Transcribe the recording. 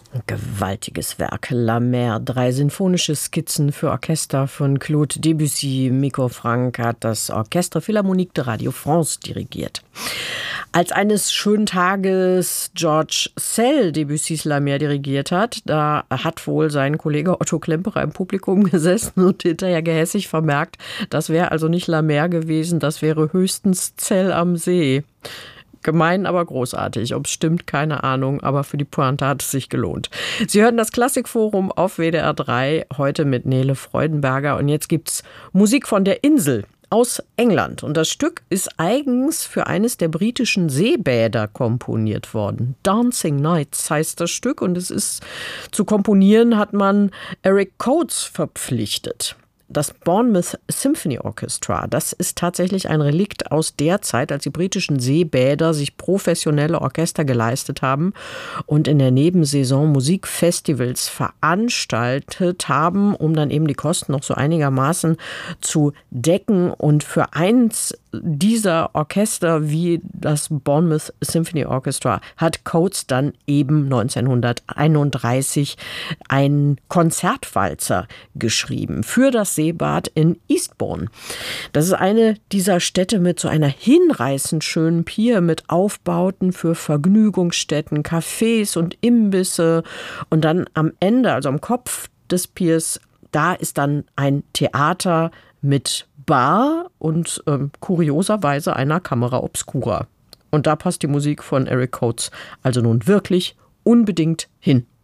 Gewaltiges Werk. La Mer, 3 sinfonische Skizzen für Orchester von Claude Debussy. Miko Frank hat das Orchestre Philharmonique de Radio France dirigiert. Als eines schönen Tages George Szell Debussys La Mer dirigiert hat, da hat wohl sein Kollege Otto Klemperer im Publikum gesessen und hinterher gehässig vermerkt, das wäre also nicht La Mer gewesen, das wäre höchstens Zell am See. Gemein, aber großartig. Ob es stimmt, keine Ahnung, aber für die Pointe hat es sich gelohnt. Sie hören das Klassikforum auf WDR 3, heute mit Nele Freudenberger. Und jetzt gibt's Musik von der Insel aus England. Und das Stück ist eigens für eines der britischen Seebäder komponiert worden. Dancing Nights heißt das Stück und es ist zu komponieren, hat man Eric Coates verpflichtet. Das Bournemouth Symphony Orchestra, das ist tatsächlich ein Relikt aus der Zeit, als die britischen Seebäder sich professionelle Orchester geleistet haben und in der Nebensaison Musikfestivals veranstaltet haben, um dann eben die Kosten noch so einigermaßen zu decken. Und für eins dieser Orchester wie das Bournemouth Symphony Orchestra hat Coates dann eben 1931 einen Konzertwalzer geschrieben für das Seebad in Eastbourne. Das ist eine dieser Städte mit so einer hinreißend schönen Pier mit Aufbauten für Vergnügungsstätten, Cafés und Imbisse. Und dann am Ende, also am Kopf des Piers, da ist dann ein Theater mit Bar und kurioserweise einer Camera Obscura. Und da passt die Musik von Eric Coates also nun wirklich unbedingt hin.